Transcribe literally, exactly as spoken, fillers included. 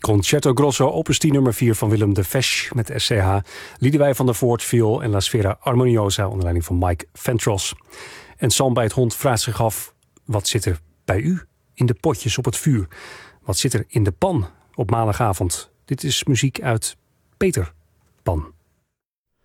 Concerto Grosso, opus tien nummer vier van Willem de Fesch met S C H. Liedewij van der Voort, viool en La Sfera Armoniosa onder leiding van Mike Ventros. En Sam bij het Hond vraagt zich af, wat zit er bij u in de potjes op het vuur? Wat zit er in de pan op maandagavond? Dit is muziek uit Peter Pan.